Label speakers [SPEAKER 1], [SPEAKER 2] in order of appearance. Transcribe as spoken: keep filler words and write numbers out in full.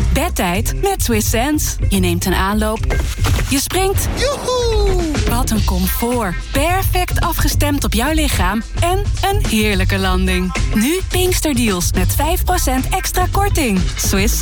[SPEAKER 1] Bedtijd met Swiss Sense. Je neemt een aanloop. Je springt.
[SPEAKER 2] Joehoe!
[SPEAKER 1] Wat een comfort. Perfect afgestemd op jouw lichaam. En een heerlijke landing. Nu Pinksterdeals met vijf procent extra korting. Swiss Sense.